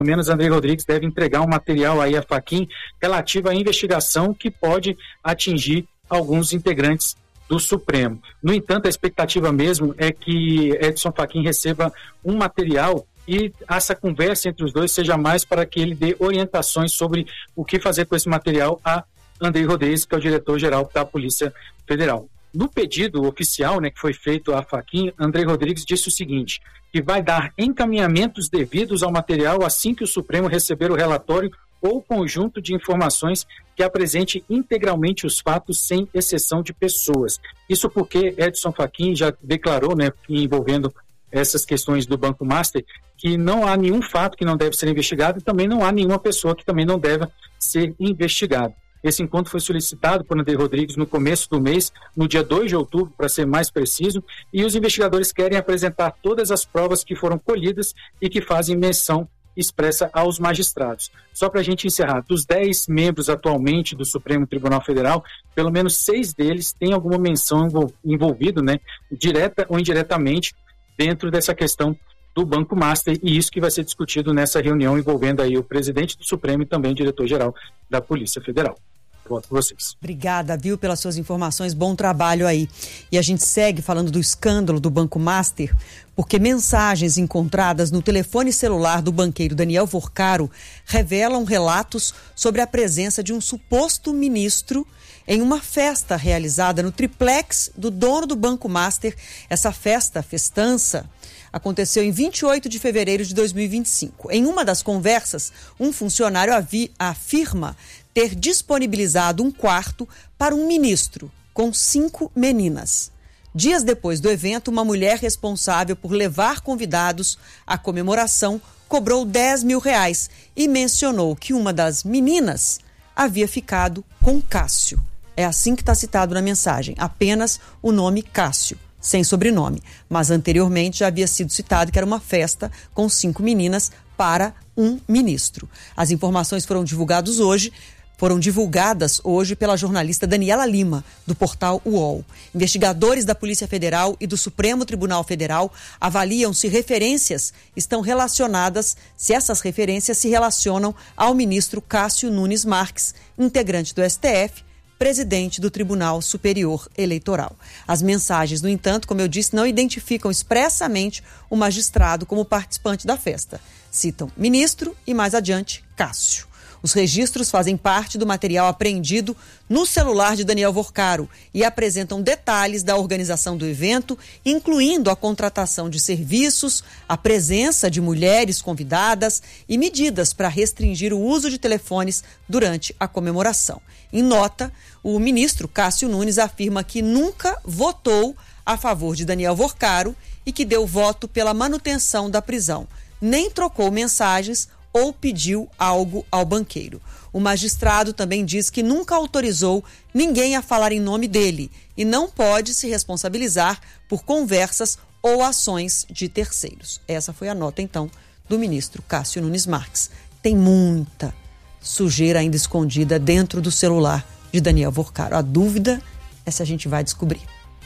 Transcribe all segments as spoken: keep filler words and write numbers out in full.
pelo menos Andrei Rodrigues deve entregar um material aí à Fachin relativo à investigação que pode atingir alguns integrantes do Supremo. No entanto, a expectativa mesmo é que Edson Fachin receba um material e essa conversa entre os dois seja mais para que ele dê orientações sobre o que fazer com esse material a Andrei Rodrigues, que é o diretor-geral da Polícia Federal. No pedido oficial, né, que foi feito à Fachin, Andrei Rodrigues disse o seguinte, que vai dar encaminhamentos devidos ao material assim que o Supremo receber o relatório ou conjunto de informações que apresente integralmente os fatos sem exceção de pessoas. Isso porque Edson Fachin já declarou, né, envolvendo essas questões do Banco Master, que não há nenhum fato que não deve ser investigado e também não há nenhuma pessoa que também não deve ser investigada. Esse encontro foi solicitado por Andrei Rodrigues no começo do mês, no dia dois de outubro, para ser mais preciso, e os investigadores querem apresentar todas as provas que foram colhidas e que fazem menção expressa aos magistrados. Só para a gente encerrar, dos dez membros atualmente do Supremo Tribunal Federal, pelo menos seis deles têm alguma menção envolvida, né, direta ou indiretamente, dentro dessa questão do Banco Master, e isso que vai ser discutido nessa reunião envolvendo aí o presidente do Supremo e também o diretor-geral da Polícia Federal. Volto com vocês. Obrigada, viu, pelas suas informações, bom trabalho aí. E a gente segue falando do escândalo do Banco Master, porque mensagens encontradas no telefone celular do banqueiro Daniel Vorcaro revelam relatos sobre a presença de um suposto ministro em uma festa realizada no triplex do dono do Banco Master. Essa festa, festança, aconteceu em vinte e oito de fevereiro de dois mil e vinte e cinco. Em uma das conversas, um funcionário avi- afirma ter disponibilizado um quarto para um ministro com cinco meninas. Dias depois do evento, uma mulher responsável por levar convidados à comemoração cobrou dez mil reais e mencionou que uma das meninas havia ficado com Cássio. É assim que está citado na mensagem, apenas o nome Cássio, sem sobrenome. Mas anteriormente já havia sido citado que era uma festa com cinco meninas para um ministro. As informações foram divulgadas hoje, foram divulgadas hoje pela jornalista Daniela Lima, do portal U O L. Investigadores da Polícia Federal e do Supremo Tribunal Federal avaliam se referências estão relacionadas, se essas referências se relacionam ao ministro Cássio Nunes Marques, integrante do S T F, presidente do Tribunal Superior Eleitoral. As mensagens, no entanto, como eu disse, não identificam expressamente o magistrado como participante da festa. Citam ministro e, mais adiante, Cássio. Os registros fazem parte do material apreendido no celular de Daniel Vorcaro e apresentam detalhes da organização do evento, incluindo a contratação de serviços, a presença de mulheres convidadas e medidas para restringir o uso de telefones durante a comemoração. Em nota, o ministro Cássio Nunes afirma que nunca votou a favor de Daniel Vorcaro e que deu voto pela manutenção da prisão, nem trocou mensagens ou pediu algo ao banqueiro. O magistrado também diz que nunca autorizou ninguém a falar em nome dele e não pode se responsabilizar por conversas ou ações de terceiros. Essa foi a nota, então, do ministro Cássio Nunes Marques. Tem muita sujeira ainda escondida dentro do celular de Daniel Vorcaro. A dúvida é se a gente vai descobrir.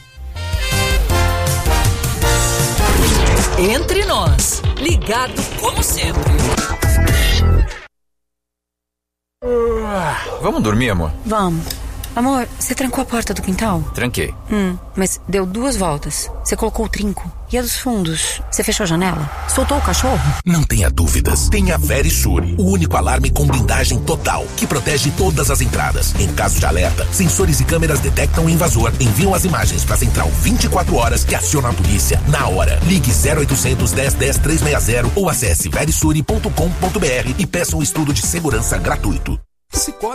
Entre nós, ligado como sempre. Uh, vamos dormir, amor? Vamos. Amor, você trancou a porta do quintal? Tranquei. Hum, mas deu duas voltas. Você colocou o trinco. E a dos fundos? Você fechou a janela? Soltou o cachorro? Não tenha dúvidas. Tem a Verisure, o único alarme com blindagem total, que protege todas as entradas. Em caso de alerta, sensores e câmeras detectam o invasor, enviam as imagens para a central vinte e quatro horas que aciona a polícia na hora. Ligue zero oitocentos, dez, dez, trezentos e sessenta ou acesse verisure ponto com ponto br e peça um estudo de segurança gratuito. Cicobi